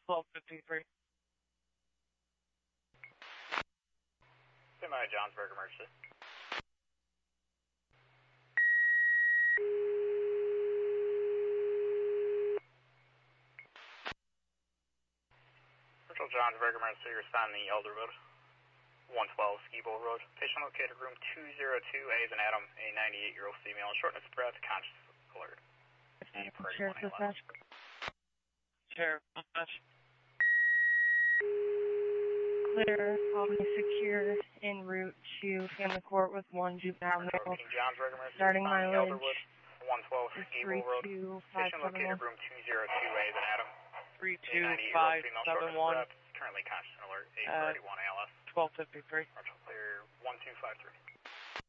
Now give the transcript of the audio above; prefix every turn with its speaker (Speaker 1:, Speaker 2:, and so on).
Speaker 1: 1253.
Speaker 2: Semi Johnsburg emergency. Central Johnsburg emergency, responding to Elder Road. 112 Skibo Road. Patient located room 202A is an Adam, a 98-year-old female, in shortness of breath, conscious alert.
Speaker 3: Sheriff Dispatch.
Speaker 1: Sheriff Dispatch.
Speaker 3: Clear, I'll be secure en route to Family Court with 1 juvenile male. Starting mileage
Speaker 2: 112 Skibo Road. Patient located
Speaker 3: 32571.
Speaker 2: room 202A is an Adam, a 98-year-old female, shortness of
Speaker 1: 32571.
Speaker 2: breath, currently conscious and alert. 831 ALS.
Speaker 1: 1253.
Speaker 2: Clear 1253.